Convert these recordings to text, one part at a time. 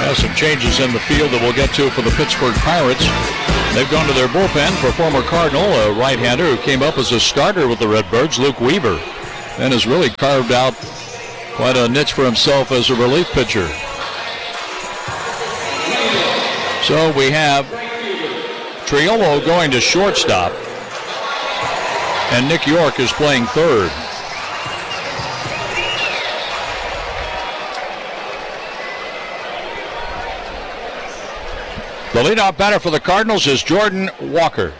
Some changes in the field that we'll get to for the Pittsburgh Pirates. They've gone to their bullpen for former Cardinal, a right-hander who came up as a starter with the Redbirds, Luke Weaver, and has really carved out quite a niche for himself as a relief pitcher. So we have Triolo going to shortstop, and Nick York is playing third. The leadoff batter for the Cardinals is Jordan Walker.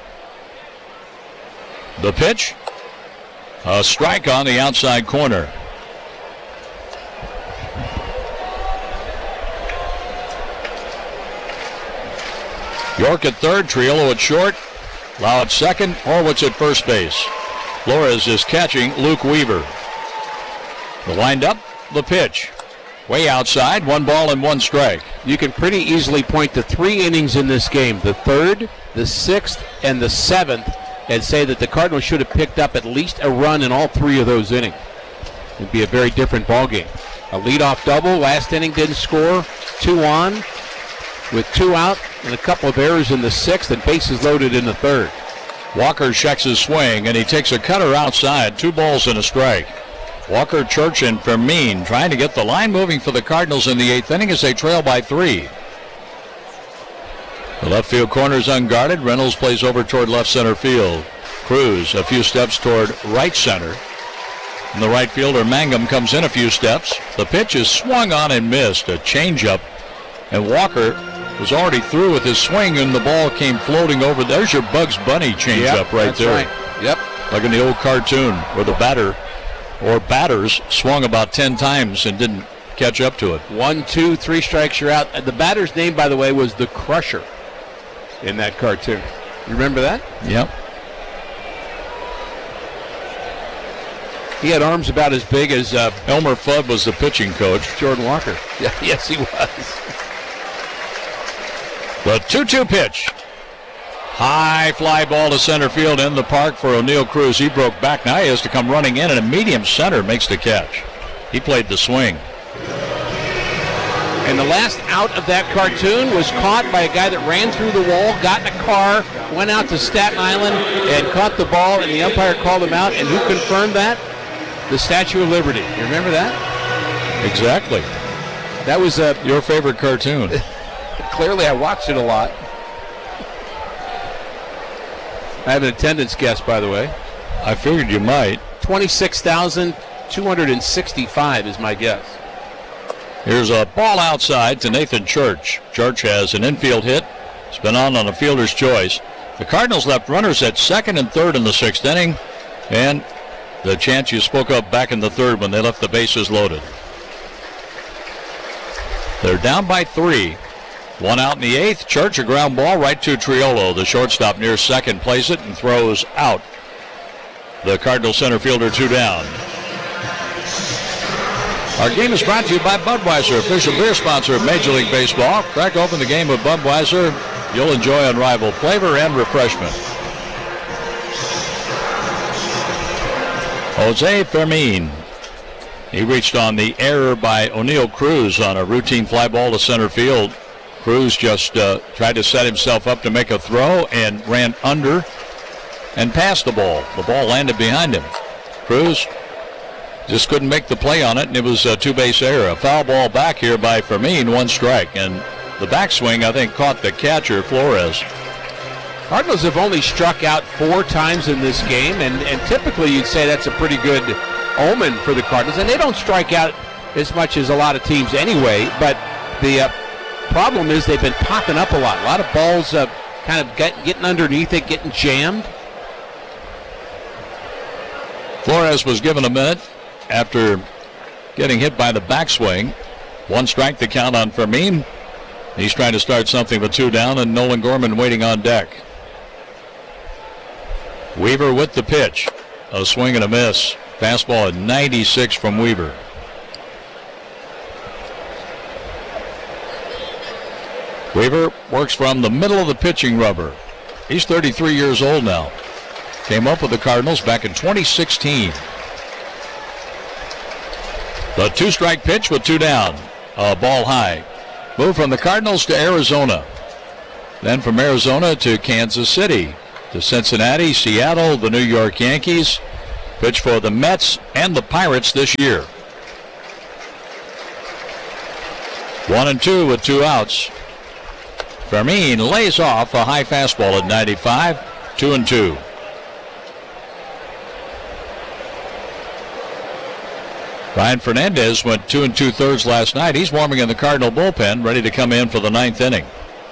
The pitch, a strike on the outside corner. York at third, Triolo at short, Lau at second, Horwitz at first base. Flores is catching Luke Weaver. The windup, the pitch. Way outside, 1 ball and 1 strike. You can pretty easily point to 3 innings in this game, the 3rd, the 6th, and the 7th, and say that the Cardinals should have picked up at least a run in all 3 of those innings. It'd be a very different ball game. A leadoff double, last inning didn't score, 2 on, with 2 out, and a couple of errors in the 6th, and bases loaded in the 3rd. Walker checks his swing, and he takes a cutter outside, 2 balls and a strike. Walker, Church, and Fermin trying to get the line moving for the Cardinals in the 8th inning as they trail by 3. The left field corner is unguarded. Reynolds plays over toward left center field. Cruz a few steps toward right center. And the right fielder, Mangum, comes in a few steps. The pitch is swung on and missed, a changeup. And Walker was already through with his swing, and the ball came floating over. There's your Bugs Bunny changeup right there. Right. Yep. Like in the old cartoon where the batter or batters swung about 10 times and didn't catch up to it. 1, 2, 3 strikes, you're out. The batter's name, by the way, was the Crusher in that cartoon. You remember that? Yep. He had arms about as big as Elmer Fudd was the pitching coach. Jordan Walker. Yeah, yes, he was. The 2-2 pitch. High fly ball to center field in the park for O'Neill Cruz. He broke back. Now he has to come running in, and a medium center makes the catch. He played the swing. And the last out of that cartoon was caught by a guy that ran through the wall, got in a car, went out to Staten Island, and caught the ball, and the umpire called him out. And who confirmed that? The Statue of Liberty. You remember that? Exactly. That was your favorite cartoon. Clearly, I watched it a lot. I have an attendance guess, by the way. I figured you might. 26,265 is my guess. Here's a ball outside to Nathan Church. Church has an infield hit. It's been on a fielder's choice. The Cardinals left runners at second and third in the 6th inning. And the chance you spoke of back in the 3rd when they left the bases loaded. They're down by 3. 1 out in the 8th. Church, a ground ball right to Triolo. The shortstop near second plays it and throws out. The Cardinal center fielder 2 down. Our game is brought to you by Budweiser, official beer sponsor of Major League Baseball. Crack open the game with Budweiser. You'll enjoy unrivaled flavor and refreshment. Jose Fermin. He reached on the error by O'Neill Cruz on a routine fly ball to center field. Cruz just tried to set himself up to make a throw and ran under and passed the ball. The ball landed behind him. Cruz just couldn't make the play on it, and it was a 2-base error. A foul ball back here by Fermin, 1 strike. And the backswing, I think, caught the catcher, Flores. Cardinals have only struck out 4 times in this game, and typically you'd say that's a pretty good omen for the Cardinals. And they don't strike out as much as a lot of teams anyway, but the problem is they've been popping up a lot of balls kind of getting underneath it, getting jammed. Flores was given a minute after getting hit by the backswing. 1 strike to count on Fermin. He's trying to start something with 2 down, and Nolan Gorman waiting on deck. Weaver with the pitch. A swing and a miss. Fastball at 96 from Weaver. Weaver works from the middle of the pitching rubber. He's 33 years old now. Came up with the Cardinals back in 2016. The 2-strike pitch with 2 down. Ball high. Move from the Cardinals to Arizona. Then from Arizona to Kansas City, to Cincinnati, Seattle, the New York Yankees. Pitch for the Mets and the Pirates this year. 1-2 with 2 outs. Fermin lays off a high fastball at 95, 2-2. Ryan Fernandez went 2 2/3 last night. He's warming in the Cardinal bullpen, ready to come in for the 9th inning.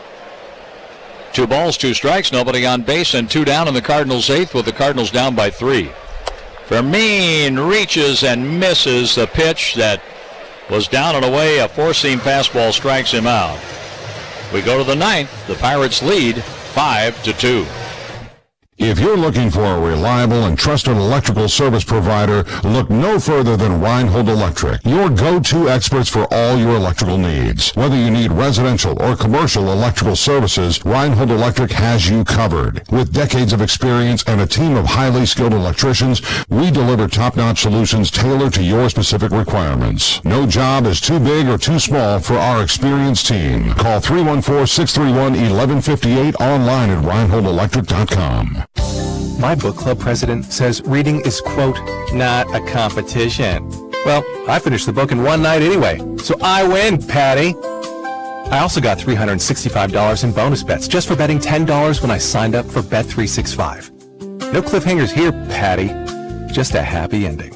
2 balls, 2 strikes, nobody on base, and 2 down in the Cardinals' 8th with the Cardinals down by 3. Fermin reaches and misses the pitch that was down and away. A 4-seam fastball strikes him out. We go to the 9th. The Pirates lead 5-2. If you're looking for a reliable and trusted electrical service provider, look no further than Reinhold Electric, your go-to experts for all your electrical needs. Whether you need residential or commercial electrical services, Reinhold Electric has you covered. With decades of experience and a team of highly skilled electricians, we deliver top-notch solutions tailored to your specific requirements. No job is too big or too small for our experienced team. Call 314-631-1158 online at ReinholdElectric.com. My book club president says reading is, quote, not a competition. Well, I finished the book in one night anyway, so I win, Patty. I also got $365 in bonus bets just for betting $10 when I signed up for Bet365. No cliffhangers here, Patty. Just a happy ending.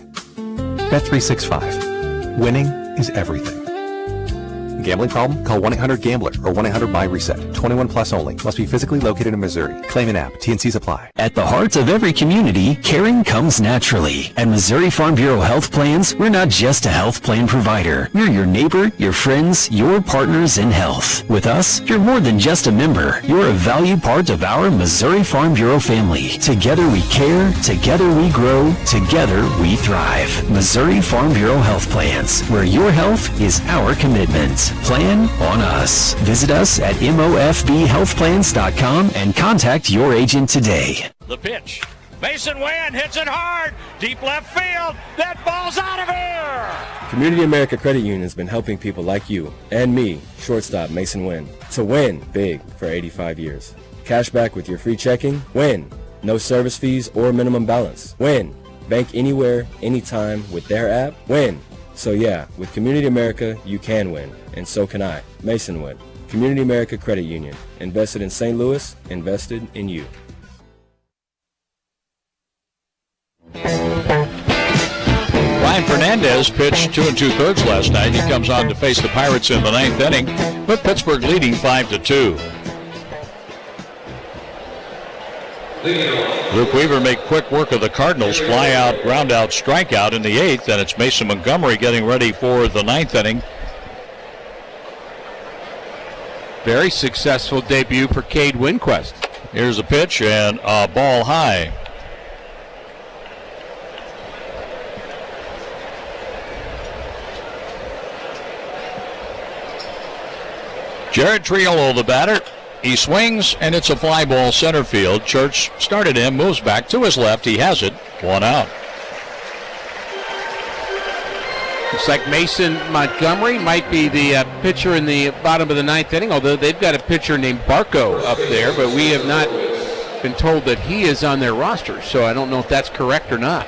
Bet365. Winning is everything. Gambling problem? Call 1-800-GAMBLER or 1-800-MY-RESET. 21 plus only. Must be physically located in Missouri. Claim an app. T&Cs apply. At the heart of every community, caring comes naturally. At Missouri Farm Bureau Health Plans, we're not just a health plan provider. We're your neighbor, your friends, your partners in health. With us, you're more than just a member. You're a valued part of our Missouri Farm Bureau family. Together we care, together we grow, together we thrive. Missouri Farm Bureau Health Plans, where your health is our commitment. Plan on us. Visit us at mofbhealthplans.com and contact your agent today. The pitch. Mason Wynn hits it hard. Deep left field. That ball's out of here. Community America Credit Union has been helping people like you and me, shortstop Mason Wynn, to win big for 85 years. Cash back with your free checking. Win. No service fees or minimum balance. Win. Bank anywhere, anytime with their app. Win. So yeah, with Community America, you can win. And so can I, Mason Wynn. Community America Credit Union. Invested in St. Louis, invested in you. Ryan Fernandez pitched 2 2/3 last night. He comes on to face the Pirates in the 9th inning, with Pittsburgh leading 5-2. Luke Weaver make quick work of the Cardinals. Fly out, ground out, strikeout in the 8th, and it's Mason Montgomery getting ready for the 9th inning. Very successful debut for Cade Winquist. Here's a pitch and a ball high. Jared Triolo, the batter. He swings, and it's a fly ball center field. Church started him, moves back to his left. He has it. 1 out. Looks like Mason Montgomery might be the pitcher in the bottom of the 9th inning, although they've got a pitcher named Barco up there, but we have not been told that he is on their roster, so I don't know if that's correct or not.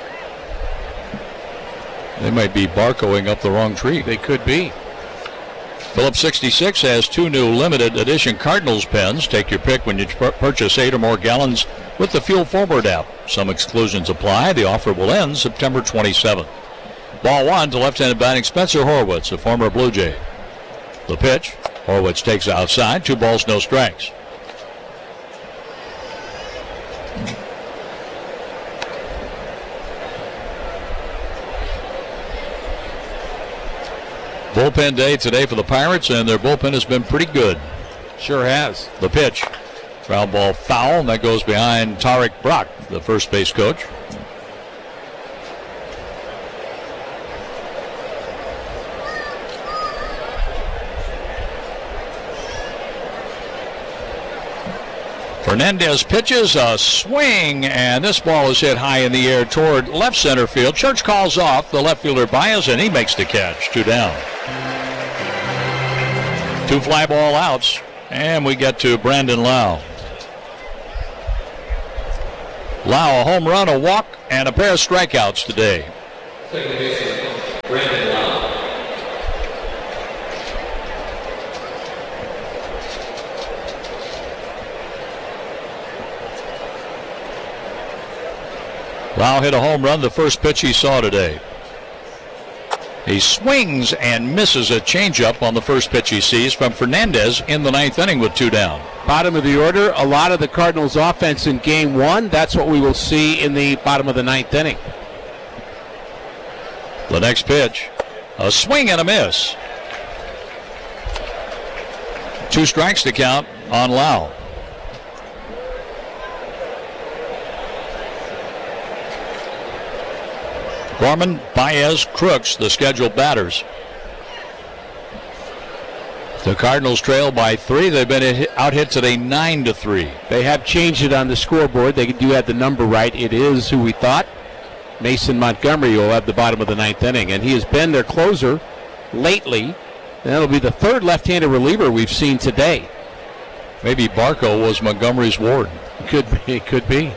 They might be Barcoing up the wrong tree. They could be. Phillips 66 has 2 new limited edition Cardinals pens. Take your pick when you purchase 8 or more gallons with the Fuel Forward app. Some exclusions apply. The offer will end September 27th. Ball 1 to left-handed batting Spencer Horwitz, a former Blue Jay. The pitch. Horwitz takes outside. 2 balls, no strikes. Bullpen day today for the Pirates, and their bullpen has been pretty good. Sure has. The pitch. Ground ball foul, and that goes behind Tarek Brock, the first base coach. Fernandez pitches a swing, and this ball is hit high in the air toward left center field. Church calls off. The left fielder Baez, and he makes the catch. 2 down. 2 fly ball outs, and we get to Brandon Lowe. Lowe, a home run, a walk, and a pair of strikeouts today. Brandon Lowe. Lowe hit a home run the first pitch he saw today. He swings and misses a changeup on the first pitch he sees from Fernandez in the 9th inning with 2 down. Bottom of the order, a lot of the Cardinals' offense in Game 1. That's what we will see in the bottom of the 9th inning. The next pitch, a swing and a miss. 2 strikes to count on Lowe. Gorman, Baez, Crooks, the scheduled batters. The Cardinals trail by 3. They've been out hit today 9-3. They have changed it on the scoreboard. They do have the number right. It is who we thought. Mason Montgomery will have the bottom of the 9th inning, and he has been their closer lately. That'll be the 3rd left-handed reliever we've seen today. Maybe Barco was Montgomery's ward. Could be.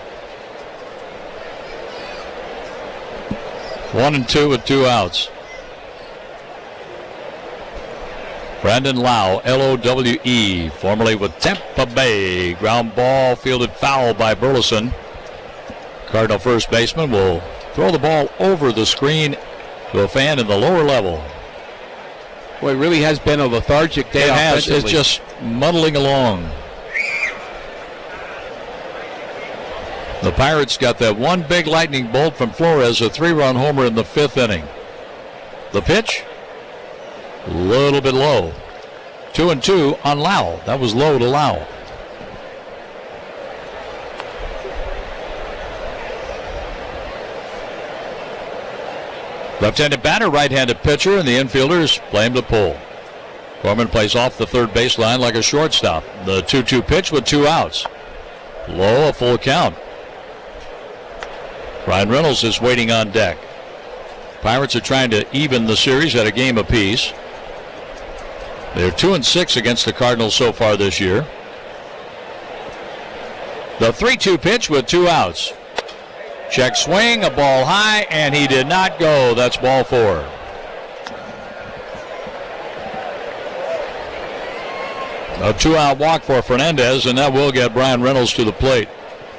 1-2 with 2 outs. Brandon Lowe, Lowe, formerly with Tampa Bay. Ground ball fielded foul by Burleson. Cardinal first baseman will throw the ball over the screen to a fan in the lower level. Well, it really has been a lethargic day. It has. It's just muddling along. The Pirates got that one big lightning bolt from Flores, a 3-run homer in the 5th inning. The pitch, a little bit low. 2-2 on Lowe. That was low to Lowe. Left-handed batter, right-handed pitcher, and the infielders play him to pull. Gorman plays off the third baseline like a shortstop. The 2-2 pitch with 2 outs. Low, a full count. Ryan Reynolds is waiting on deck. Pirates are trying to even the series at a game apiece. They're 2-6 against the Cardinals so far this year. The 3-2 pitch with 2 outs. Check swing, a ball high, and he did not go. That's ball 4. A 2-out walk for Fernandez, and that will get Brian Reynolds to the plate.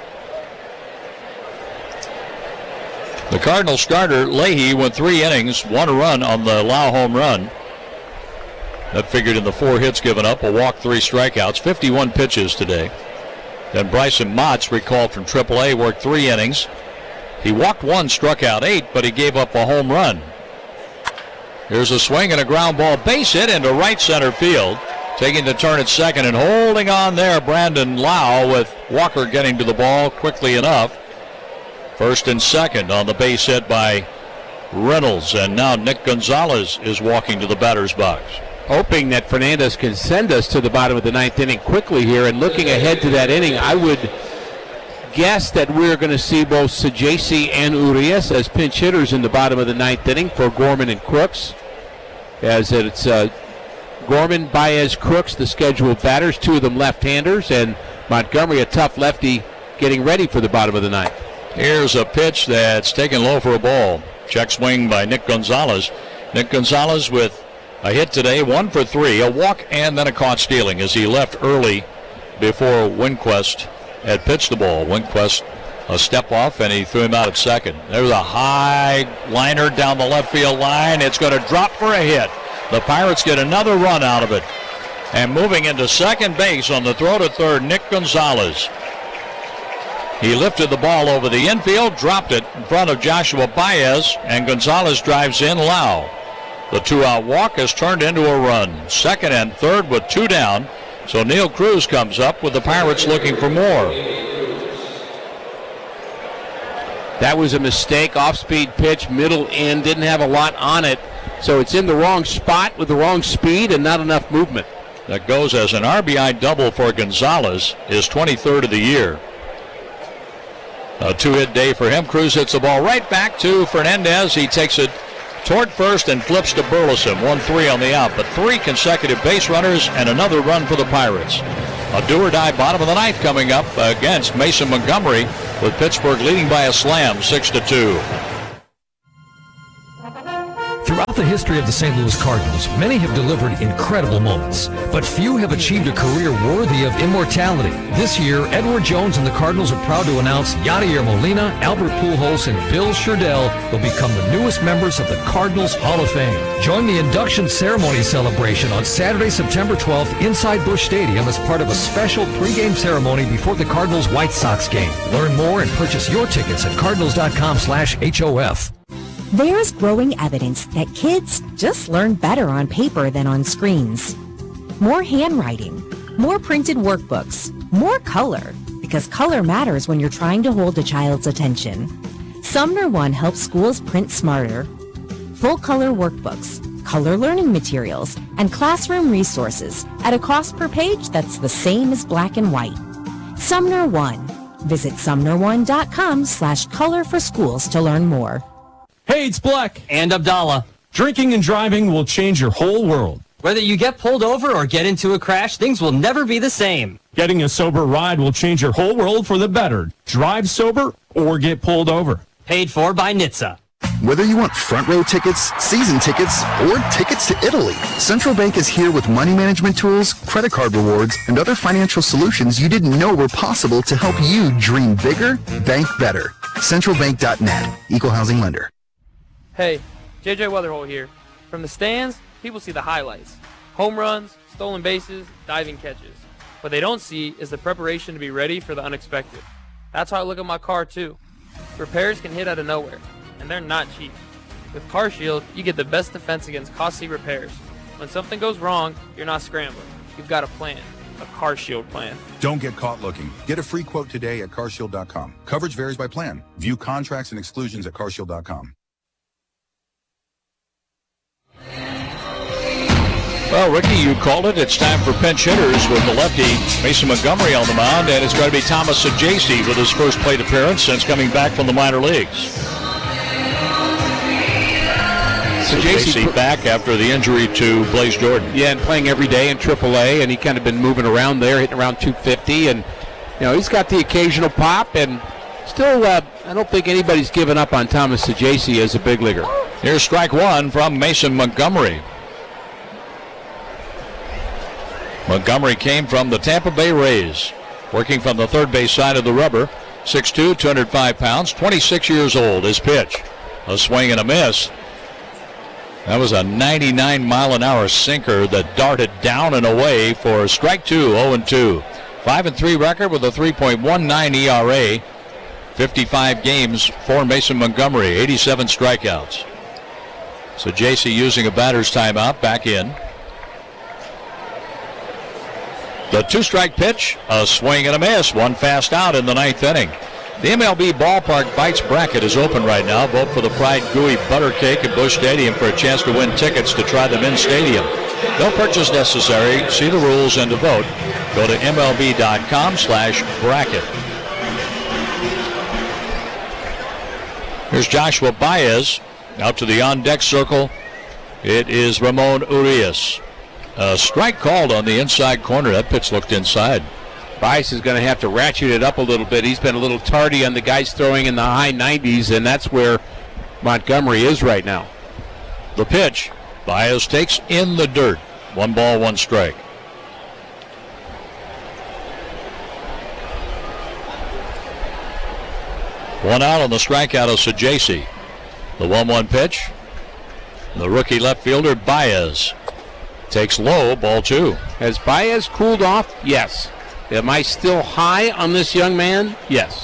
The Cardinals starter, Leahy, went 3 innings, 1 run on the Lowe home run. That figured in the 4 hits given up, a walk, 3 strikeouts, 51 pitches today. Then Bryson Motts, recalled from AAA, worked 3 innings. He walked 1, struck out 8, but he gave up a home run. Here's a swing and a ground ball, base hit into right center field. Taking the turn at second and holding on there, Brandon Lowe, with Walker getting to the ball quickly enough. First and second on the base hit by Reynolds, and now Nick Gonzalez is walking to the batter's box. Hoping that Fernandez can send us to the bottom of the 9th inning quickly here, and looking ahead to that inning, I would guess that we're going to see both Sajaci and Urias as pinch hitters in the bottom of the 9th inning for Gorman and Crooks. As it's Gorman, Baez, Crooks, the scheduled batters, 2 of them left-handers, and Montgomery, a tough lefty, getting ready for the bottom of the 9th. Here's a pitch that's taken low for a ball. Check swing by Nick Gonzalez. Nick Gonzalez with a hit today, 1 for 3, a walk, and then a caught stealing as he left early before Winquist had pitched the ball. Winquist a step off, and he threw him out at second. There's a high liner down the left field line. It's going to drop for a hit. The Pirates get another run out of it. And moving into second base on the throw to third, Nick Gonzalez. He lifted the ball over the infield, dropped it in front of Joshua Baez, and Gonzalez drives in Lowe. The 2-out walk has turned into a run. Second and third with 2 down. So Neil Cruz comes up with the Pirates looking for more. That was a mistake, off-speed pitch, middle in, didn't have a lot on it. So it's in the wrong spot with the wrong speed and not enough movement. That goes as an RBI double for Gonzalez, his 23rd of the year. A 2-hit day for him. Cruz hits the ball right back to Fernandez. He takes it toward first and flips to Burleson. 1-3 on the out, but 3 consecutive base runners and another run for the Pirates. A do-or-die bottom of the ninth coming up against Mason Montgomery, with Pittsburgh leading by a slam, 6-2. Throughout the history of the St. Louis Cardinals, many have delivered incredible moments, but few have achieved a career worthy of immortality. This year, Edward Jones and the Cardinals are proud to announce Yadier Molina, Albert Pujols, and Bill Sherdell will become the newest members of the Cardinals Hall of Fame. Join the induction ceremony celebration on Saturday, September 12th inside Busch Stadium as part of a special pregame ceremony before the Cardinals-White Sox game. Learn more and purchase your tickets at cardinals.com/HOF. There's growing evidence that kids just learn better on paper than on screens. More handwriting, more printed workbooks, more color, because color matters when you're trying to hold a child's attention. Sumner One helps schools print smarter. Full-color workbooks, color learning materials, and classroom resources at a cost per page that's the same as black and white. Sumner One. Visit sumnerone.com/color for schools to learn more. Hey, it's Black. And Abdallah. Drinking and driving will change your whole world. Whether you get pulled over or get into a crash, things will never be the same. Getting a sober ride will change your whole world for the better. Drive sober or get pulled over. Paid for by NHTSA. Whether you want front row tickets, season tickets, or tickets to Italy, Central Bank is here with money management tools, credit card rewards, and other financial solutions you didn't know were possible to help you dream bigger, bank better. CentralBank.net. Equal housing lender. Hey, JJ Weatherhole here. From the stands, people see the highlights. Home runs, stolen bases, diving catches. What they don't see is the preparation to be ready for the unexpected. That's how I look at my car too. Repairs can hit out of nowhere, and they're not cheap. With CarShield, you get the best defense against costly repairs. When something goes wrong, you're not scrambling. You've got a plan. A CarShield plan. Don't get caught looking. Get a free quote today at carshield.com. Coverage varies by plan. View contracts and exclusions at carshield.com. Well, Ricky, you called it. It's time for pinch hitters with the lefty Mason Montgomery on the mound, and it's going to be Thomas Saggese with his first plate appearance since coming back from the minor leagues. Saggese back after the injury to Blaze Jordan. Yeah, and playing every day in AAA, and he kind of been moving around there, hitting around 250, and he's got the occasional pop, and still, I don't think anybody's given up on Thomas Saggese as a big leaguer. Here's strike one from Mason Montgomery. Montgomery came from the Tampa Bay Rays, working from the third base side of the rubber. 6'2", 205 pounds, 26 years old. His pitch, a swing and a miss. That was a 99-mile-an-hour sinker that darted down and away for strike two, 0-2. 5-3 record with a 3.19 ERA. 55 games for Mason Montgomery, 87 strikeouts. So Saggese using a batter's timeout, back in. The two-strike pitch, a swing and a miss, one fast out in the ninth inning. The MLB Ballpark Bites bracket is open right now. Vote for the Fried Gooey Butter Cake at Busch Stadium for a chance to win tickets to try them in stadium. No purchase necessary. See the rules and to vote. Go to MLB.com/bracket. Here's Joshua Baez out to the on-deck circle. It is Ramon Urias. A strike called on the inside corner. That pitch looked inside. Baez is going to have to ratchet it up a little bit. He's been a little tardy on the guys throwing in the high 90s, and that's where Montgomery is right now. The pitch, Baez takes in the dirt. 1 ball, 1 strike. One out on the strikeout of Saggese. The 1-1 pitch. The rookie left fielder, Baez, takes low, ball 2. Has Baez cooled off? Yes. Am I still high on this young man? Yes.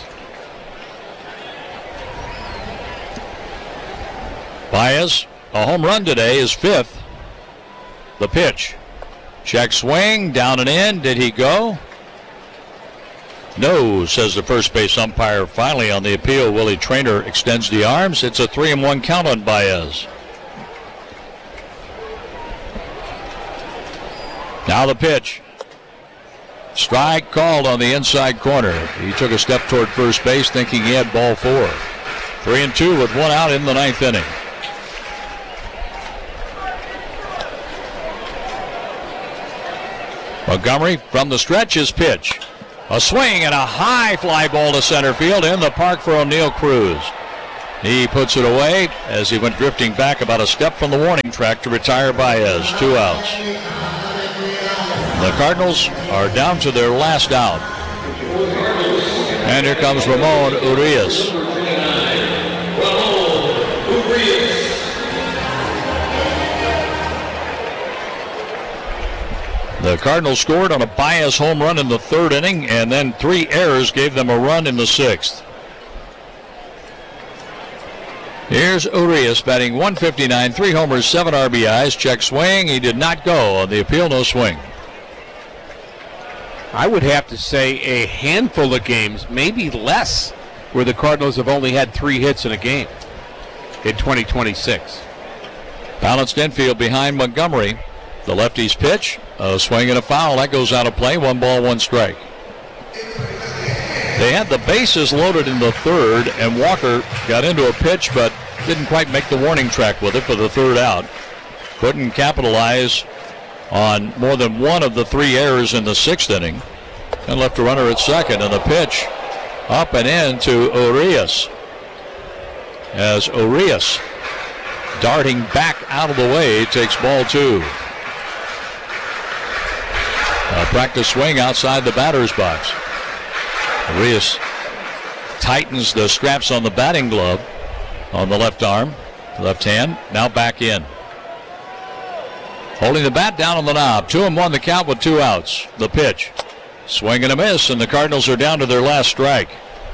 Baez, a home run today, is 5th. The pitch. Check swing, down and in. Did he go? No, says the first base umpire. Finally, on the appeal, Willie Traynor extends the arms. It's a 3-1 count on Baez. Now the pitch. Strike called on the inside corner. He took a step toward first base thinking he had ball 4. 3-2 with 1 out in the ninth inning. Montgomery from the stretch, his pitch. A swing and a high fly ball to center field in the park for O'Neill Cruz. He puts it away as he went drifting back about a step from the warning track to retire Baez. 2 outs. The Cardinals are down to their last out. And here comes Ramon Urias. The Cardinals scored on a Baez home run in the 3rd inning, and then 3 errors gave them a run in the 6th. Here's Urias batting .159, 3 homers, 7 RBIs. Check swing. He did not go on the appeal, no swing. I would have to say a handful of games, maybe less, where the Cardinals have only had 3 hits in a game in 2026. Balanced infield behind Montgomery. The lefty's pitch, a swing and a foul. That goes out of play. 1 ball, 1 strike. They had the bases loaded in the 3rd, and Walker got into a pitch but didn't quite make the warning track with it for the 3rd out. Couldn't capitalize on more than one of the 3 errors in the 6th inning, and left a runner at second. And the pitch up and in to Urias, as Urias, darting back out of the way, takes ball 2. A practice swing outside the batter's box. Urias tightens the straps on the batting glove on the left arm, left hand, now back in. Holding the bat down on the knob. 2-1 the count with 2 outs. The pitch. Swing and a miss, and the Cardinals are down to their last strike.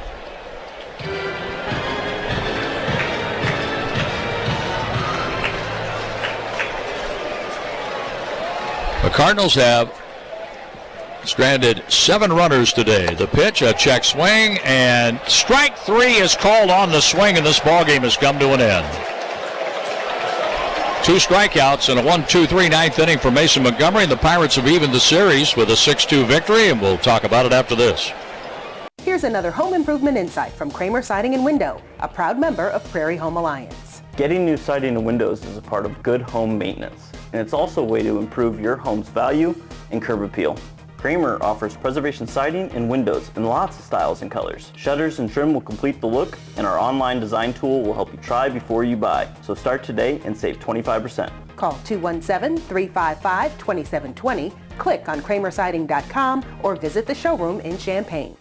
The Cardinals have stranded 7 runners today. The pitch, a check swing, and strike 3 is called on the swing, and this ballgame has come to an end. 2 strikeouts and a 1-2-3 9th inning for Mason Montgomery, and the Pirates have evened the series with a 6-2 victory, and we'll talk about it after this. Here's another home improvement insight from Kramer Siding and Window, a proud member of Prairie Home Alliance. Getting new siding and windows is a part of good home maintenance, and it's also a way to improve your home's value and curb appeal. Kramer offers preservation siding and windows in lots of styles and colors. Shutters and trim will complete the look, and our online design tool will help you try before you buy. So start today and save 25%. Call 217-355-2720, click on kramersiding.com, or visit the showroom in Champaign.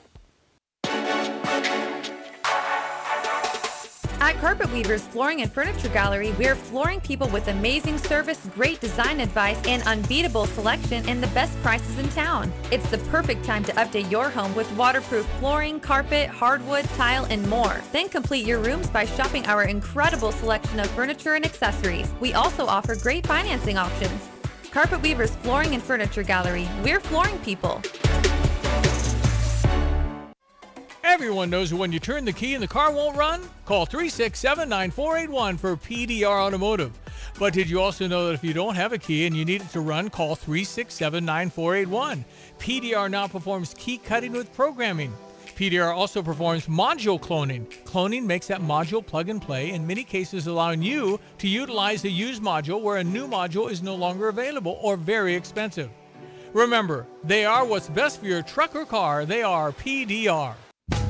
At Carpet Weavers Flooring and Furniture Gallery, we're flooring people with amazing service, great design advice, and unbeatable selection and the best prices in town. It's the perfect time to update your home with waterproof flooring, carpet, hardwood, tile, and more. Then complete your rooms by shopping our incredible selection of furniture and accessories. We also offer great financing options. Carpet Weavers Flooring and Furniture Gallery, we're flooring people. Everyone knows that when you turn the key and the car won't run, call 367-9481 for PDR Automotive. But did you also know that if you don't have a key and you need it to run, call 367-9481. PDR now performs key cutting with programming. PDR also performs module cloning. Cloning makes that module plug and play, in many cases allowing you to utilize a used module where a new module is no longer available or very expensive. Remember, they are what's best for your truck or car. They are PDR.